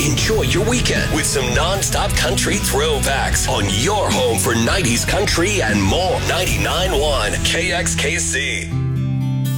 Enjoy your weekend with some non-stop country throwbacks on your home for 90s country and more. 99.1 KXKC.